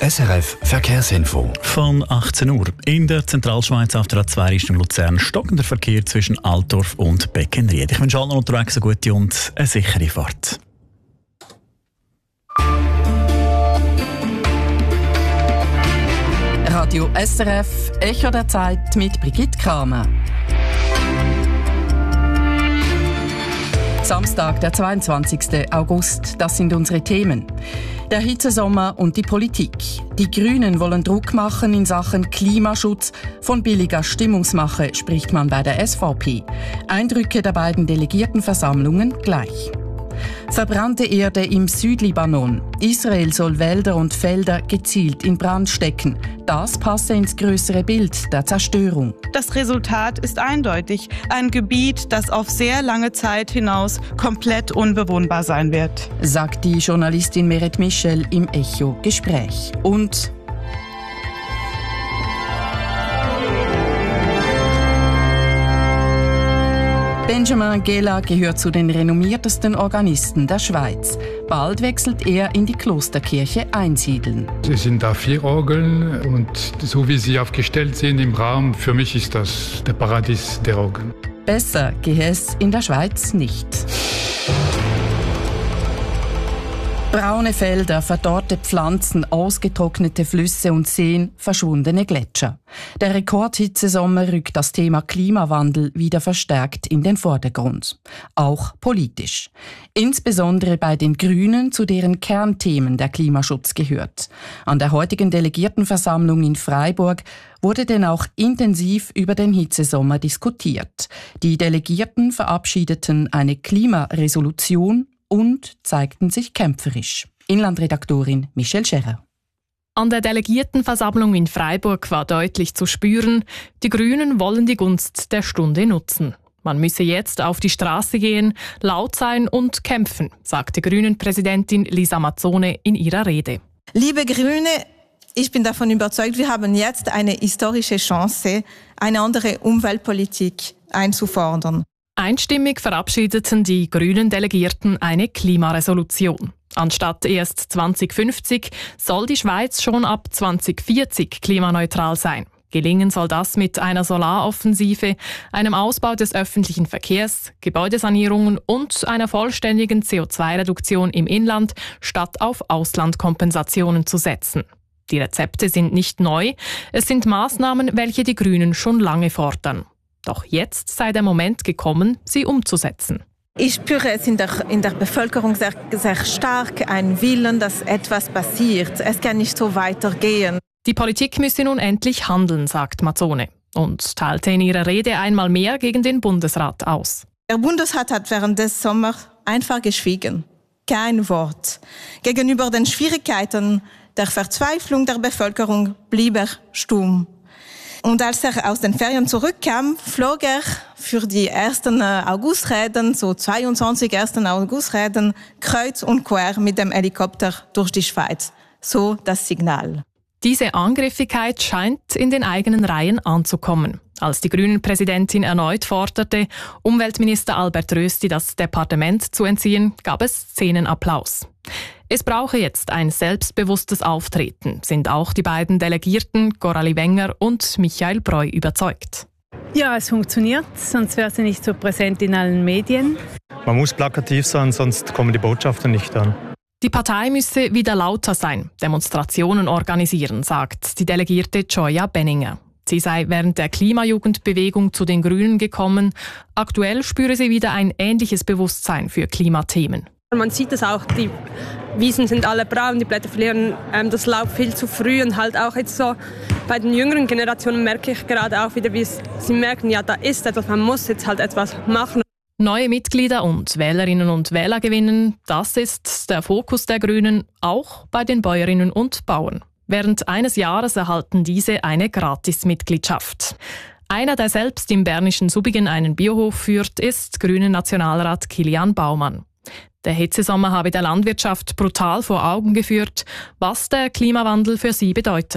SRF Verkehrsinfo. Von 18 Uhr. In der Zentralschweiz auf der A2 Richtung Luzern stockender Verkehr zwischen Altdorf und Beckenried. Ich wünsche allen unterwegs eine gute und eine sichere Fahrt. Radio SRF, Echo der Zeit mit Brigitte Kramer. Samstag, der 22. August, das sind unsere Themen. Der Hitzesommer und die Politik. Die Grünen wollen Druck machen in Sachen Klimaschutz. Von billiger Stimmungsmache spricht man bei der SVP. Eindrücke der beiden Delegiertenversammlungen gleich. Verbrannte Erde im Südlibanon. Israel soll Wälder und Felder gezielt in Brand stecken. Das passe ins größere Bild der Zerstörung. Das Resultat ist eindeutig. Ein Gebiet, das auf sehr lange Zeit hinaus komplett unbewohnbar sein wird, sagt die Journalistin Meret Michel im Echo-Gespräch. Und Benjamin Gela gehört zu den renommiertesten Organisten der Schweiz. Bald wechselt er in die Klosterkirche Einsiedeln. Es sind da 4 Orgeln und so wie sie aufgestellt sind im Raum, für mich ist das der Paradies der Orgeln. Besser gehe es in der Schweiz nicht. Braune Felder, verdorrte Pflanzen, ausgetrocknete Flüsse und Seen, verschwundene Gletscher. Der Rekordhitzesommer rückt das Thema Klimawandel wieder verstärkt in den Vordergrund. Auch politisch. Insbesondere bei den Grünen, zu deren Kernthemen der Klimaschutz gehört. An der heutigen Delegiertenversammlung in Freiburg wurde denn auch intensiv über den Hitzesommer diskutiert. Die Delegierten verabschiedeten eine Klimaresolution und zeigten sich kämpferisch. Inlandredaktorin Michelle Scherer. An der Delegiertenversammlung in Freiburg war deutlich zu spüren, die Grünen wollen die Gunst der Stunde nutzen. Man müsse jetzt auf die Straße gehen, laut sein und kämpfen, sagte Grünen-Präsidentin Lisa Mazzone in ihrer Rede. Liebe Grüne, ich bin davon überzeugt, wir haben jetzt eine historische Chance, eine andere Umweltpolitik einzufordern. Einstimmig verabschiedeten die grünen Delegierten eine Klimaresolution. Anstatt erst 2050 soll die Schweiz schon ab 2040 klimaneutral sein. Gelingen soll das mit einer Solaroffensive, einem Ausbau des öffentlichen Verkehrs, Gebäudesanierungen und einer vollständigen CO2-Reduktion im Inland, statt auf Auslandkompensationen zu setzen. Die Rezepte sind nicht neu, es sind Maßnahmen, welche die Grünen schon lange fordern. Doch jetzt sei der Moment gekommen, sie umzusetzen. Ich spüre es in der Bevölkerung sehr, sehr stark, einen Willen, dass etwas passiert. Es kann nicht so weitergehen. Die Politik müsse nun endlich handeln, sagt Mazzone und teilte in ihrer Rede einmal mehr gegen den Bundesrat aus. Der Bundesrat hat während des Sommers einfach geschwiegen. Kein Wort. Gegenüber den Schwierigkeiten der Verzweiflung der Bevölkerung blieb er stumm. Und als er aus den Ferien zurückkam, flog er für die ersten Augustreden, so 22 ersten Augustreden, kreuz und quer mit dem Helikopter durch die Schweiz. So das Signal. Diese Angriffigkeit scheint in den eigenen Reihen anzukommen. Als die Grünen-Präsidentin erneut forderte, Umweltminister Albert Rösti das Departement zu entziehen, gab es Szenenapplaus. Es brauche jetzt ein selbstbewusstes Auftreten, sind auch die beiden Delegierten Coralie Wenger und Michael Breu überzeugt. Ja, es funktioniert, sonst wäre sie nicht so präsent in allen Medien. Man muss plakativ sein, sonst kommen die Botschaften nicht an. Die Partei müsse wieder lauter sein, Demonstrationen organisieren, sagt die Delegierte Joya Benninger. Sie sei während der Klimajugendbewegung zu den Grünen gekommen. Aktuell spüre sie wieder ein ähnliches Bewusstsein für Klimathemen. Man sieht es auch, die Wiesen sind alle braun, die Blätter verlieren das Laub viel zu früh. Und halt auch jetzt so bei den jüngeren Generationen merke ich gerade auch wieder, wie sie merken, ja, da ist etwas, man muss jetzt halt etwas machen. Neue Mitglieder und Wählerinnen und Wähler gewinnen, das ist der Fokus der Grünen, auch bei den Bäuerinnen und Bauern. Während eines Jahres erhalten diese eine Gratismitgliedschaft. Einer, der selbst im bernischen Subigen einen Biohof führt, ist Grünen-Nationalrat Kilian Baumann. Der Hitzesommer habe der Landwirtschaft brutal vor Augen geführt, was der Klimawandel für sie bedeutet.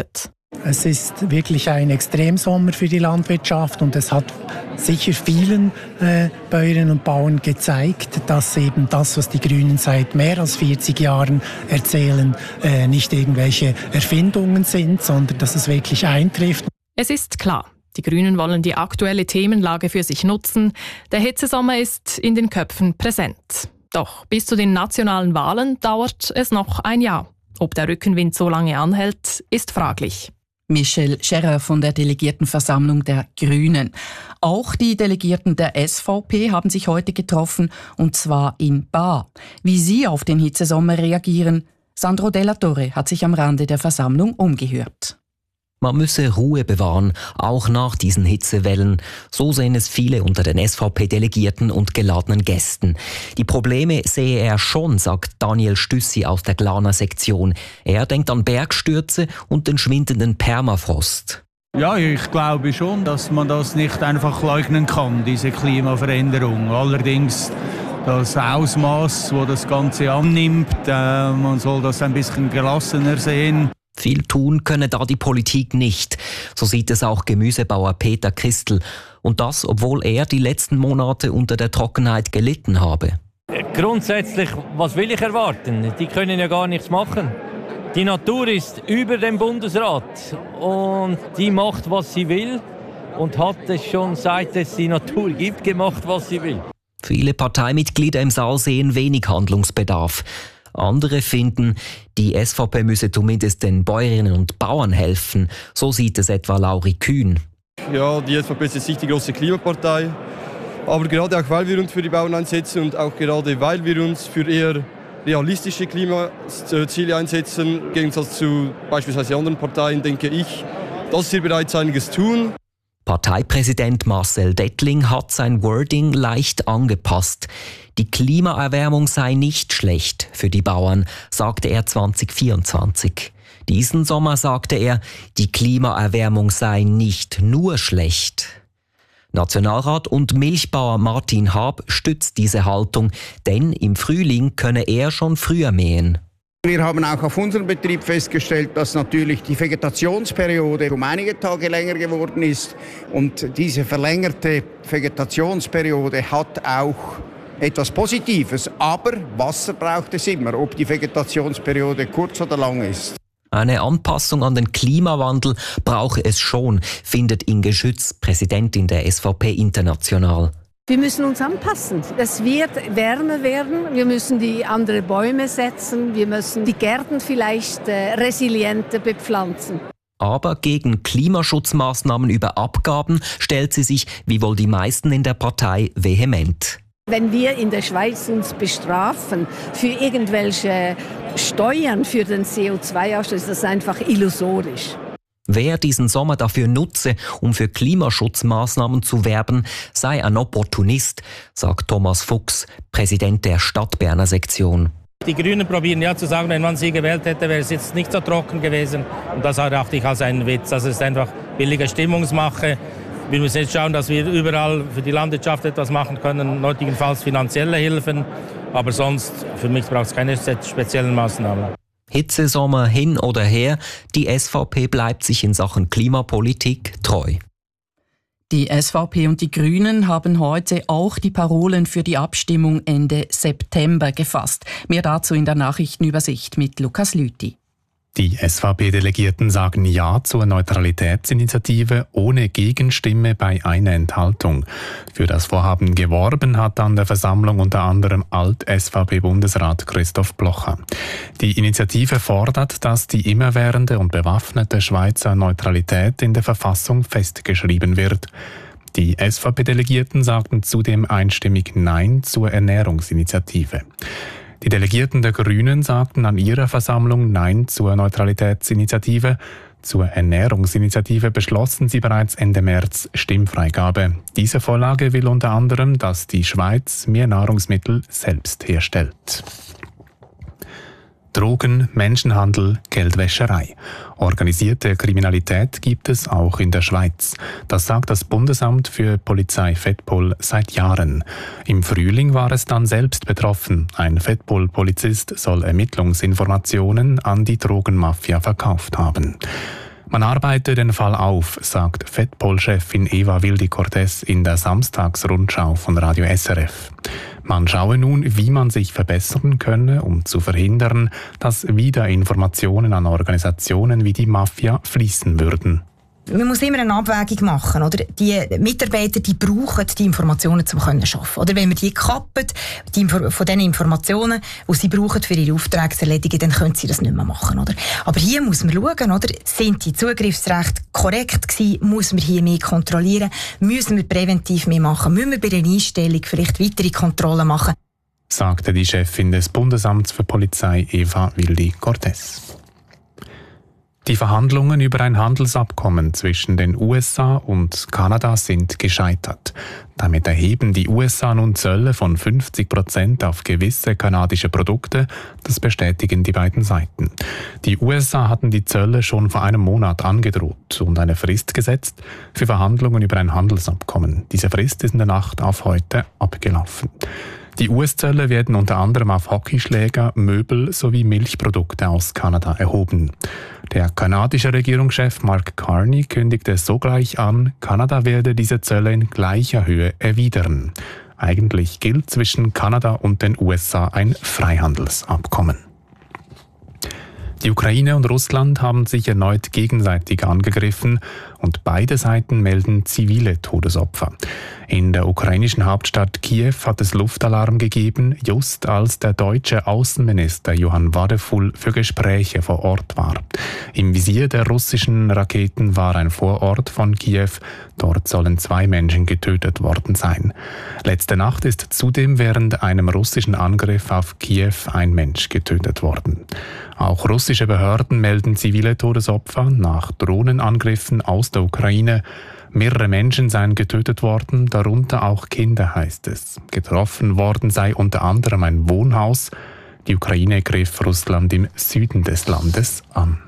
Es ist wirklich ein Extremsommer für die Landwirtschaft und es hat sicher vielen Bäuerinnen und Bauern gezeigt, dass eben das, was die Grünen seit mehr als 40 Jahren erzählen, nicht irgendwelche Erfindungen sind, sondern dass es wirklich eintrifft. Es ist klar, die Grünen wollen die aktuelle Themenlage für sich nutzen. Der Hitzesommer ist in den Köpfen präsent. Doch bis zu den nationalen Wahlen dauert es noch ein Jahr. Ob der Rückenwind so lange anhält, ist fraglich. Michel Scherrer von der Delegiertenversammlung der Grünen. Auch die Delegierten der SVP haben sich heute getroffen, und zwar in Baar. Wie sie auf den Hitzesommer reagieren, Sandro Della Torre hat sich am Rande der Versammlung umgehört. Man müsse Ruhe bewahren, auch nach diesen Hitzewellen. So sehen es viele unter den SVP-Delegierten und geladenen Gästen. Die Probleme sehe er schon, sagt Daniel Stüssi aus der Glaner Sektion. Er denkt an Bergstürze und den schwindenden Permafrost. Ja, ich glaube schon, dass man das nicht einfach leugnen kann, diese Klimaveränderung. Allerdings das Ausmaß, wo das Ganze annimmt, man soll das ein bisschen gelassener sehen. Viel tun könne da die Politik nicht. So sieht es auch Gemüsebauer Peter Christel. Und das, obwohl er die letzten Monate unter der Trockenheit gelitten habe. Grundsätzlich, was will ich erwarten? Die können ja gar nichts machen. Die Natur ist über dem Bundesrat und die macht, was sie will und hat es schon, seit es die Natur gibt, gemacht, was sie will. Viele Parteimitglieder im Saal sehen wenig Handlungsbedarf. Andere finden, die SVP müsse zumindest den Bäuerinnen und Bauern helfen. So sieht es etwa Lauri Kühn. Ja, die SVP ist jetzt nicht die große Klimapartei. Aber gerade auch, weil wir uns für die Bauern einsetzen und auch gerade, weil wir uns für eher realistische Klimaziele einsetzen, im Gegensatz zu beispielsweise anderen Parteien, denke ich, dass wir bereits einiges tun. Parteipräsident Marcel Dettling hat sein Wording leicht angepasst. Die Klimaerwärmung sei nicht schlecht für die Bauern, sagte er 2024. Diesen Sommer sagte er, die Klimaerwärmung sei nicht nur schlecht. Nationalrat und Milchbauer Martin Haab stützt diese Haltung, denn im Frühling könne er schon früher mähen. Wir haben auch auf unserem Betrieb festgestellt, dass natürlich die Vegetationsperiode um einige Tage länger geworden ist. Und diese verlängerte Vegetationsperiode hat auch etwas Positives. Aber Wasser braucht es immer, ob die Vegetationsperiode kurz oder lang ist. Eine Anpassung an den Klimawandel brauche es schon, findet Inge Schütz, Präsidentin der SVP International. Wir müssen uns anpassen. Es wird wärmer werden. Wir müssen die andere Bäume setzen. Wir müssen die Gärten vielleicht resilienter bepflanzen. Aber gegen Klimaschutzmaßnahmen über Abgaben stellt sie sich, wie wohl die meisten in der Partei, vehement. Wenn wir in der Schweiz uns bestrafen für irgendwelche Steuern für den CO2-Ausstoß, ist das einfach illusorisch. Wer diesen Sommer dafür nutze, um für Klimaschutzmaßnahmen zu werben, sei ein Opportunist, sagt Thomas Fuchs, Präsident der Stadtberner Sektion. Die Grünen probieren ja zu sagen, wenn man sie gewählt hätte, wäre es jetzt nicht so trocken gewesen. Und das erachte ich als einen Witz. Das ist einfach billige Stimmungsmache. Wir müssen jetzt schauen, dass wir überall für die Landwirtschaft etwas machen können, nötigenfalls finanzielle Hilfen. Aber sonst, für mich braucht es keine speziellen Maßnahmen. Hitzesommer hin oder her, die SVP bleibt sich in Sachen Klimapolitik treu. Die SVP und die Grünen haben heute auch die Parolen für die Abstimmung Ende September gefasst. Mehr dazu in der Nachrichtenübersicht mit Lukas Lüthi. Die SVP-Delegierten sagen Ja zur Neutralitätsinitiative ohne Gegenstimme bei einer Enthaltung. Für das Vorhaben geworben hat an der Versammlung unter anderem Alt-SVP-Bundesrat Christoph Blocher. Die Initiative fordert, dass die immerwährende und bewaffnete Schweizer Neutralität in der Verfassung festgeschrieben wird. Die SVP-Delegierten sagten zudem einstimmig Nein zur Ernährungsinitiative. Die Delegierten der Grünen sagten an ihrer Versammlung Nein zur Neutralitätsinitiative. Zur Ernährungsinitiative beschlossen sie bereits Ende März Stimmfreigabe. Diese Vorlage will unter anderem, dass die Schweiz mehr Nahrungsmittel selbst herstellt. Drogen, Menschenhandel, Geldwäscherei. Organisierte Kriminalität gibt es auch in der Schweiz. Das sagt das Bundesamt für Polizei FEDPOL seit Jahren. Im Frühling war es dann selbst betroffen. Ein FEDPOL-Polizist soll Ermittlungsinformationen an die Drogenmafia verkauft haben. Man arbeite den Fall auf, sagt FEDPOL-Chefin Eva Wildi-Cortez in der Samstagsrundschau von Radio SRF. Man schaue nun, wie man sich verbessern könne, um zu verhindern, dass wieder Informationen an Organisationen wie die Mafia fließen würden. Man muss immer eine Abwägung machen, oder? Die Mitarbeiter, die brauchen die Informationen, um zu arbeiten. Oder wenn wir die kappen, von den Informationen, die sie brauchen für ihre Auftragserledigung, dann können sie das nicht mehr machen, oder? Aber hier muss man schauen, oder? Sind die Zugriffsrechte korrekt gewesen? Muss man hier mehr kontrollieren? Müssen wir präventiv mehr machen? Müssen wir bei der Einstellung vielleicht weitere Kontrollen machen? Sagte die Chefin des Bundesamts für Polizei, Eva Wildi-Cortez. Die Verhandlungen über ein Handelsabkommen zwischen den USA und Kanada sind gescheitert. Damit erheben die USA nun Zölle von 50% auf gewisse kanadische Produkte. Das bestätigen die beiden Seiten. Die USA hatten die Zölle schon vor einem Monat angedroht und eine Frist gesetzt für Verhandlungen über ein Handelsabkommen. Diese Frist ist in der Nacht auf heute abgelaufen. Die US-Zölle werden unter anderem auf Hockeyschläger, Möbel sowie Milchprodukte aus Kanada erhoben. Der kanadische Regierungschef Mark Carney kündigte sogleich an, Kanada werde diese Zölle in gleicher Höhe erwidern. Eigentlich gilt zwischen Kanada und den USA ein Freihandelsabkommen. Die Ukraine und Russland haben sich erneut gegenseitig angegriffen und beide Seiten melden zivile Todesopfer. In der ukrainischen Hauptstadt Kiew hat es Luftalarm gegeben, just als der deutsche Außenminister Johann Wadefull für Gespräche vor Ort war. Im Visier der russischen Raketen war ein Vorort von Kiew. Dort sollen 2 Menschen getötet worden sein. Letzte Nacht ist zudem während einem russischen Angriff auf Kiew ein Mensch getötet worden. Auch russische Behörden melden zivile Todesopfer nach Drohnenangriffen aus der Ukraine. Mehrere Menschen seien getötet worden, darunter auch Kinder, heißt es. Getroffen worden sei unter anderem ein Wohnhaus. Die Ukraine griff Russland im Süden des Landes an.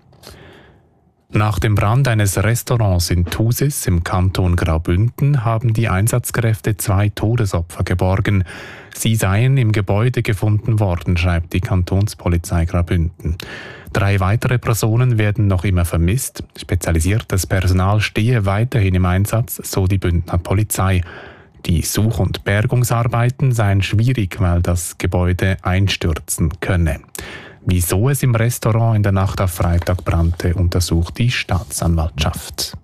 Nach dem Brand eines Restaurants in Thusis im Kanton Graubünden haben die Einsatzkräfte 2 Todesopfer geborgen. Sie seien im Gebäude gefunden worden, schreibt die Kantonspolizei Graubünden. 3 weitere Personen werden noch immer vermisst. Spezialisiertes Personal stehe weiterhin im Einsatz, so die Bündner Polizei. Die Such- und Bergungsarbeiten seien schwierig, weil das Gebäude einstürzen könne. Wieso es im Restaurant in der Nacht auf Freitag brannte, untersucht die Staatsanwaltschaft.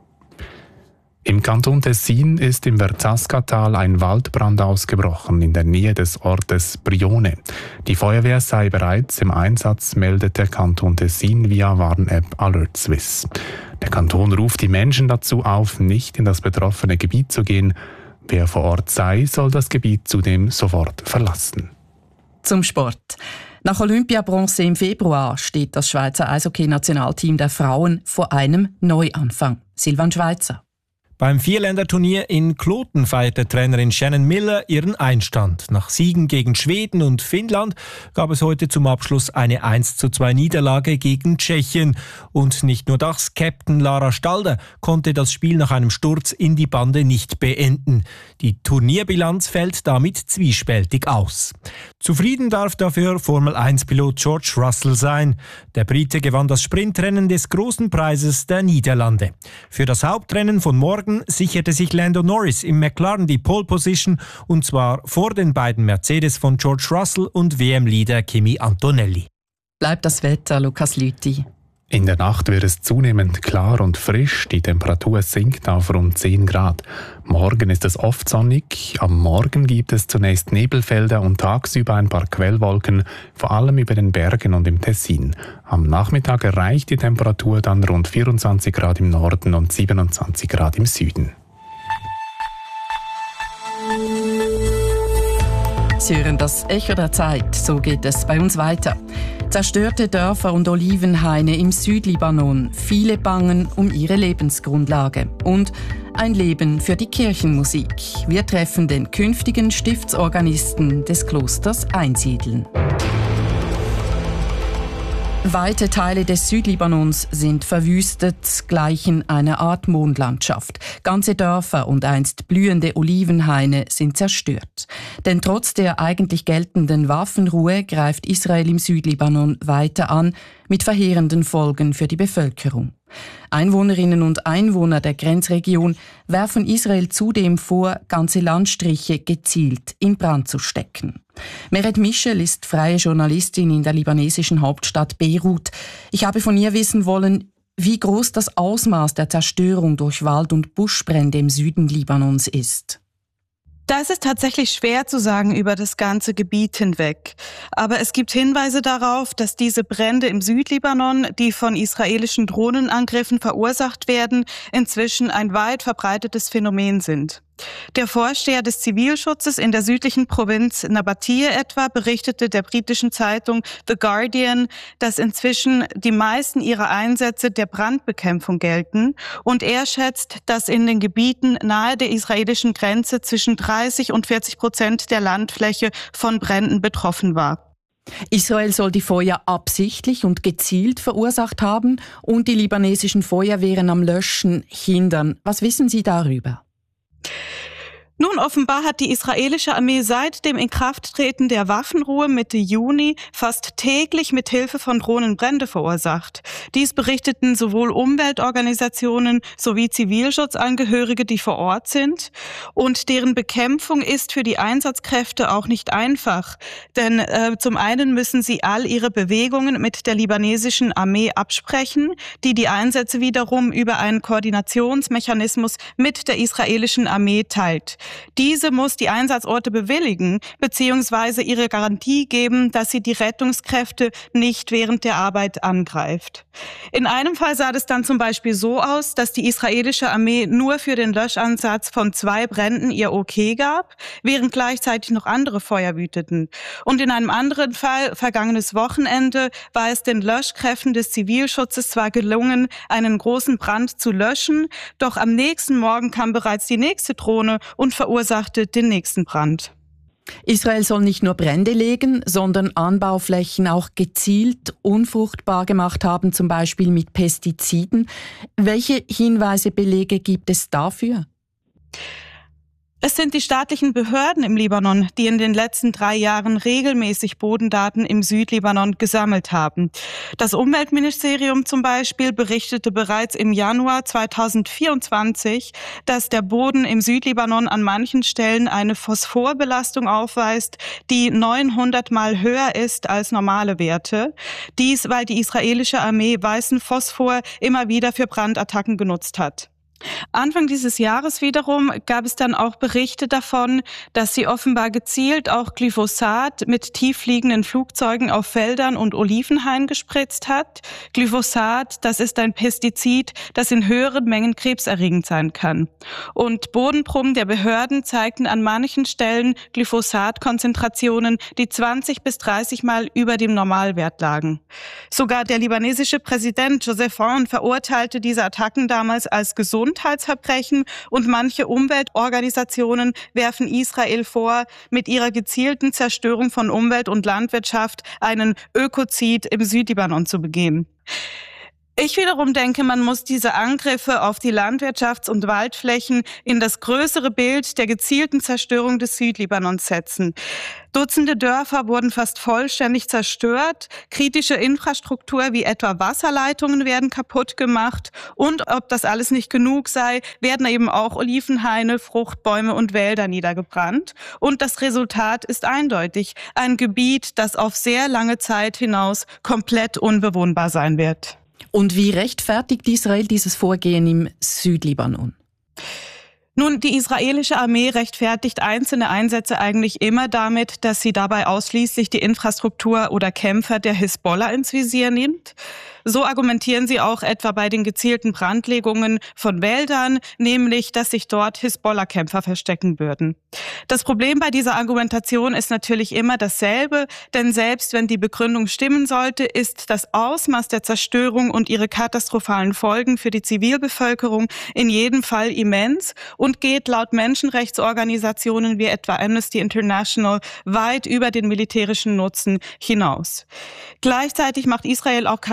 Im Kanton Tessin ist im Verzasca-Tal ein Waldbrand ausgebrochen in der Nähe des Ortes Brione. Die Feuerwehr sei bereits im Einsatz, meldet der Kanton Tessin via Warn-App Alert Swiss. Der Kanton ruft die Menschen dazu auf, nicht in das betroffene Gebiet zu gehen. Wer vor Ort sei, soll das Gebiet zudem sofort verlassen. Zum Sport. Nach Olympiabronze im Februar steht das Schweizer Eishockey-Nationalteam der Frauen vor einem Neuanfang. Silvan Schweizer. Beim Vierländerturnier in Kloten feierte Trainerin Shannon Miller ihren Einstand. Nach Siegen gegen Schweden und Finnland gab es heute zum Abschluss eine 1:2 Niederlage gegen Tschechien. Und nicht nur das, Captain Lara Stalder konnte das Spiel nach einem Sturz in die Bande nicht beenden. Die Turnierbilanz fällt damit zwiespältig aus. Zufrieden darf dafür Formel-1-Pilot George Russell sein. Der Brite gewann das Sprintrennen des Großen Preises der Niederlande. Für das Hauptrennen von morgen sicherte sich Lando Norris im McLaren die Pole Position, und zwar vor den beiden Mercedes von George Russell und WM-Leader Kimi Antonelli. Bleibt das Wetter, Lukas Lüthi. In der Nacht wird es zunehmend klar und frisch. Die Temperatur sinkt auf rund 10 Grad. Morgen ist es oft sonnig. Am Morgen gibt es zunächst Nebelfelder und tagsüber ein paar Quellwolken, vor allem über den Bergen und im Tessin. Am Nachmittag erreicht die Temperatur dann rund 24 Grad im Norden und 27 Grad im Süden. Sie hören das Echo der Zeit, so geht es bei uns weiter. Zerstörte Dörfer und Olivenhaine im Südlibanon, viele bangen um ihre Lebensgrundlage. Und ein Leben für die Kirchenmusik. Wir treffen den künftigen Stiftsorganisten des Klosters Einsiedeln. Weite Teile des Südlibanons sind verwüstet, gleichen einer Art Mondlandschaft. Ganze Dörfer und einst blühende Olivenhaine sind zerstört. Denn trotz der eigentlich geltenden Waffenruhe greift Israel im Südlibanon weiter an, mit verheerenden Folgen für die Bevölkerung. Einwohnerinnen und Einwohner der Grenzregion werfen Israel zudem vor, ganze Landstriche gezielt in Brand zu stecken. Meret Michel ist freie Journalistin in der libanesischen Hauptstadt Beirut. Ich habe von ihr wissen wollen, wie groß das Ausmaß der Zerstörung durch Wald- und Buschbrände im Süden Libanons ist. Das ist tatsächlich schwer zu sagen über das ganze Gebiet hinweg. Aber es gibt Hinweise darauf, dass diese Brände im Südlibanon, die von israelischen Drohnenangriffen verursacht werden, inzwischen ein weit verbreitetes Phänomen sind. Der Vorsteher des Zivilschutzes in der südlichen Provinz Nabatie etwa berichtete der britischen Zeitung The Guardian, dass inzwischen die meisten ihrer Einsätze der Brandbekämpfung gelten. Und er schätzt, dass in den Gebieten nahe der israelischen Grenze zwischen 30% und 40% der Landfläche von Bränden betroffen war. Israel soll die Feuer absichtlich und gezielt verursacht haben und die libanesischen Feuerwehren am Löschen hindern. Was wissen Sie darüber? Nun, offenbar hat die israelische Armee seit dem Inkrafttreten der Waffenruhe Mitte Juni fast täglich mit Hilfe von Drohnen Brände verursacht. Dies berichteten sowohl Umweltorganisationen sowie Zivilschutzangehörige, die vor Ort sind. Und deren Bekämpfung ist für die Einsatzkräfte auch nicht einfach. Denn zum einen müssen sie all ihre Bewegungen mit der libanesischen Armee absprechen, die Einsätze wiederum über einen Koordinationsmechanismus mit der israelischen Armee teilt. Diese muss die Einsatzorte bewilligen bzw. ihre Garantie geben, dass sie die Rettungskräfte nicht während der Arbeit angreift. In einem Fall sah es dann zum Beispiel so aus, dass die israelische Armee nur für den Löschansatz von 2 Bränden ihr Okay gab, während gleichzeitig noch andere Feuer wüteten. Und in einem anderen Fall, vergangenes Wochenende, war es den Löschkräften des Zivilschutzes zwar gelungen, einen großen Brand zu löschen, doch am nächsten Morgen kam bereits die nächste Drohne und verursachte den nächsten Brand. Israel soll nicht nur Brände legen, sondern Anbauflächen auch gezielt unfruchtbar gemacht haben, zum Beispiel mit Pestiziden. Welche Hinweise, Belege gibt es dafür? Es sind die staatlichen Behörden im Libanon, die in den letzten 3 Jahren regelmäßig Bodendaten im Südlibanon gesammelt haben. Das Umweltministerium zum Beispiel berichtete bereits im Januar 2024, dass der Boden im Südlibanon an manchen Stellen eine Phosphorbelastung aufweist, die 900 Mal höher ist als normale Werte. Dies, weil die israelische Armee weißen Phosphor immer wieder für Brandattacken genutzt hat. Anfang dieses Jahres wiederum gab es dann auch Berichte davon, dass sie offenbar gezielt auch Glyphosat mit tieffliegenden Flugzeugen auf Feldern und Olivenhainen gespritzt hat. Glyphosat, das ist ein Pestizid, das in höheren Mengen krebserregend sein kann. Und Bodenproben der Behörden zeigten an manchen Stellen Glyphosatkonzentrationen, die 20 bis 30 Mal über dem Normalwert lagen. Sogar der libanesische Präsident Joseph Aoun verurteilte diese Attacken damals als Gesundheitsverbrechen und manche Umweltorganisationen werfen Israel vor, mit ihrer gezielten Zerstörung von Umwelt und Landwirtschaft einen Ökozid im Südlibanon zu begehen. Ich wiederum denke, man muss diese Angriffe auf die Landwirtschafts- und Waldflächen in das größere Bild der gezielten Zerstörung des Südlibanons setzen. Dutzende Dörfer wurden fast vollständig zerstört, kritische Infrastruktur wie etwa Wasserleitungen werden kaputt gemacht und ob das alles nicht genug sei, werden eben auch Olivenhaine, Fruchtbäume und Wälder niedergebrannt. Und das Resultat ist eindeutig: ein Gebiet, das auf sehr lange Zeit hinaus komplett unbewohnbar sein wird. Und wie rechtfertigt Israel dieses Vorgehen im Südlibanon? Nun, die israelische Armee rechtfertigt einzelne Einsätze eigentlich immer damit, dass sie dabei ausschließlich die Infrastruktur oder Kämpfer der Hisbollah ins Visier nimmt. So argumentieren sie auch etwa bei den gezielten Brandlegungen von Wäldern, nämlich, dass sich dort Hisbollah-Kämpfer verstecken würden. Das Problem bei dieser Argumentation ist natürlich immer dasselbe, denn selbst wenn die Begründung stimmen sollte, ist das Ausmaß der Zerstörung und ihre katastrophalen Folgen für die Zivilbevölkerung in jedem Fall immens und geht laut Menschenrechtsorganisationen wie etwa Amnesty International weit über den militärischen Nutzen hinaus. Gleichzeitig macht Israel auch kein Geheimnis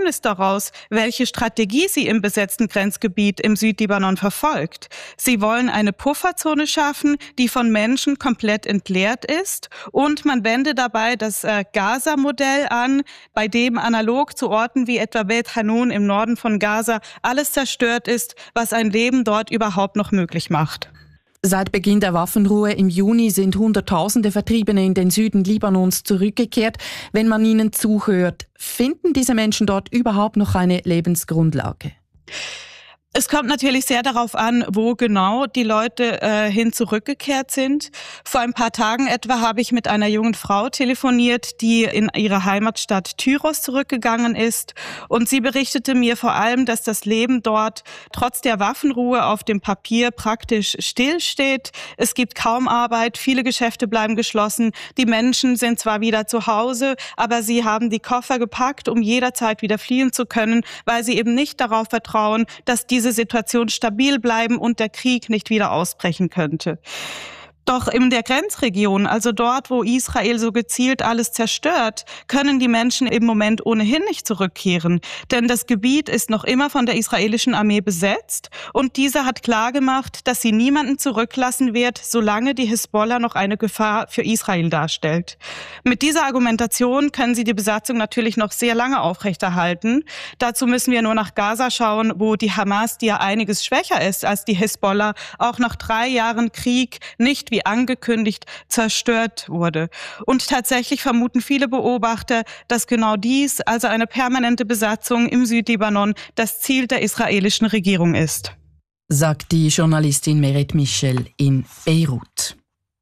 Geheimnis daraus, welche Strategie sie im besetzten Grenzgebiet im Südlibanon verfolgt. Sie wollen eine Pufferzone schaffen, die von Menschen komplett entleert ist, und man wende dabei das Gaza-Modell an, bei dem analog zu Orten wie etwa Beit Hanun im Norden von Gaza alles zerstört ist, was ein Leben dort überhaupt noch möglich macht. Seit Beginn der Waffenruhe im Juni sind Hunderttausende Vertriebene in den Süden Libanons zurückgekehrt. Wenn man ihnen zuhört, finden diese Menschen dort überhaupt noch eine Lebensgrundlage? Es kommt natürlich sehr darauf an, wo genau die Leute hin zurückgekehrt sind. Vor ein paar Tagen etwa habe ich mit einer jungen Frau telefoniert, die in ihre Heimatstadt Tyros zurückgegangen ist. Und sie berichtete mir vor allem, dass das Leben dort trotz der Waffenruhe auf dem Papier praktisch stillsteht. Es gibt kaum Arbeit, viele Geschäfte bleiben geschlossen. Die Menschen sind zwar wieder zu Hause, aber sie haben die Koffer gepackt, um jederzeit wieder fliehen zu können, weil sie eben nicht darauf vertrauen, dass diese Situation stabil bleiben und der Krieg nicht wieder ausbrechen könnte. Doch in der Grenzregion, also dort, wo Israel so gezielt alles zerstört, können die Menschen im Moment ohnehin nicht zurückkehren. Denn das Gebiet ist noch immer von der israelischen Armee besetzt und diese hat klargemacht, dass sie niemanden zurücklassen wird, solange die Hisbollah noch eine Gefahr für Israel darstellt. Mit dieser Argumentation können sie die Besatzung natürlich noch sehr lange aufrechterhalten. Dazu müssen wir nur nach Gaza schauen, wo die Hamas, die ja einiges schwächer ist als die Hisbollah, auch nach 3 Jahren Krieg nicht wie angekündigt zerstört wurde. Und tatsächlich vermuten viele Beobachter, dass genau dies, also eine permanente Besatzung im Südlibanon, das Ziel der israelischen Regierung ist. Sagt die Journalistin Meret Michel in Beirut.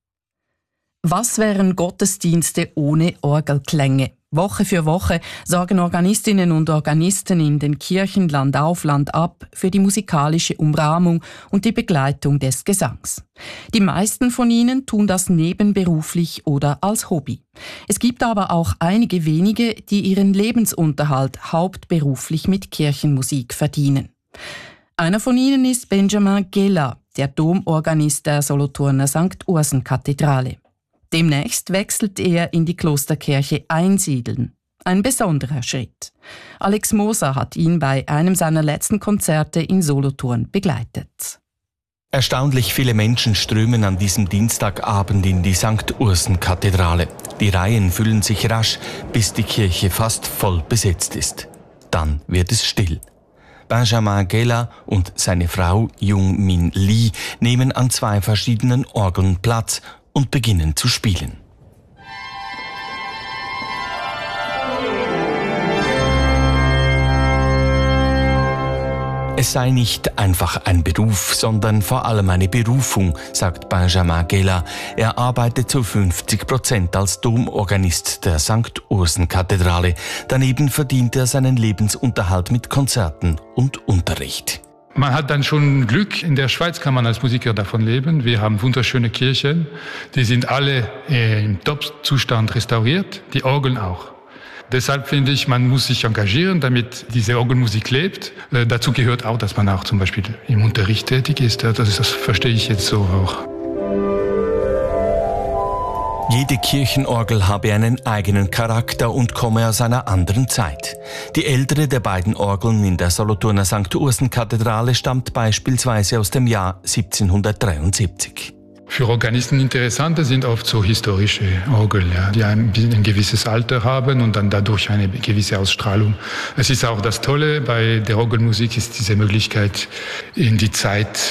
Was wären Gottesdienste ohne Orgelklänge? Woche für Woche sorgen Organistinnen und Organisten in den Kirchen Land auf, Land ab für die musikalische Umrahmung und die Begleitung des Gesangs. Die meisten von ihnen tun das nebenberuflich oder als Hobby. Es gibt aber auch einige wenige, die ihren Lebensunterhalt hauptberuflich mit Kirchenmusik verdienen. Einer von ihnen ist Benjamin Gela, der Domorganist der Solothurner St. Ursen-Kathedrale. Demnächst wechselt er in die Klosterkirche Einsiedeln. Ein besonderer Schritt. Alex Moser hat ihn bei einem seiner letzten Konzerte in Solothurn begleitet. Erstaunlich viele Menschen strömen an diesem Dienstagabend in die St. Ursen-Kathedrale. Die Reihen füllen sich rasch, bis die Kirche fast voll besetzt ist. Dann wird es still. Benjamin Gela und seine Frau Jung Min Lee nehmen an 2 verschiedenen Orgeln Platz und beginnen zu spielen. Es sei nicht einfach ein Beruf, sondern vor allem eine Berufung, sagt Benjamin Gela. Er arbeitet zu 50% als Domorganist der St. Ursen-Kathedrale. Daneben verdient er seinen Lebensunterhalt mit Konzerten und Unterricht. Man hat dann schon Glück. In der Schweiz kann man als Musiker davon leben. Wir haben wunderschöne Kirchen. Die sind alle im Top-Zustand restauriert. Die Orgeln auch. Deshalb finde ich, man muss sich engagieren, damit diese Orgelmusik lebt. Dazu gehört auch, dass man auch zum Beispiel im Unterricht tätig ist. Das verstehe ich jetzt so auch. Jede Kirchenorgel habe einen eigenen Charakter und komme aus einer anderen Zeit. Die ältere der beiden Orgeln in der Solothurner St. Ursen-Kathedrale stammt beispielsweise aus dem Jahr 1773. Für Organisten interessante sind oft so historische Orgeln, ja, die ein gewisses Alter haben und dann dadurch eine gewisse Ausstrahlung. Es ist auch das Tolle bei der Orgelmusik, ist diese Möglichkeit, in die Zeit